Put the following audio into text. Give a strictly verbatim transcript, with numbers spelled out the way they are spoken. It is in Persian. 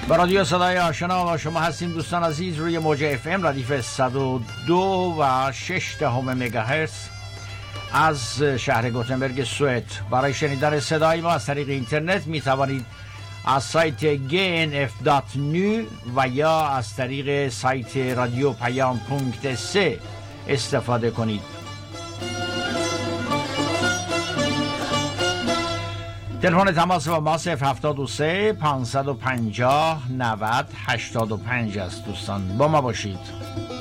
با رادیو صدای آشنا با شما هستیم دوستان عزیز، روی موج اف ام ردیف صد و دو و شش دهم مگاهرتز از شهر گوتنبرگ سوئد. برای شنیدن صدای ما از طریق اینترنت می توانید از سایت جی ان اف دات نی و یا از طریق سایت رادیو پیام پونکت سه استفاده کنید. تلفن تماس با ما صفر هفتاد و سه پانصد و پنجاه نود هشتاد و پنج است. دوستان با ما باشید.